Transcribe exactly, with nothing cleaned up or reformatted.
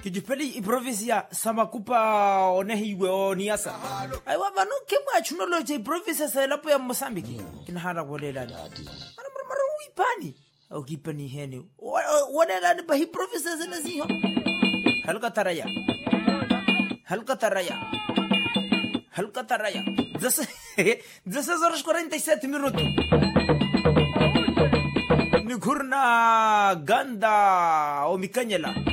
kijipeli improvisia sama kupa onehiwe oniasa aiwa vanu kemwa chunoloje improvisia sa lapo ya Mozambique kinahara wolela mara mara uipani au kipani hene wolela ba improvisia zina ziho halka taraya halka taraya halka taraya dezesseis horas e quarenta e sete minutos Nikurna ganda o mikanyela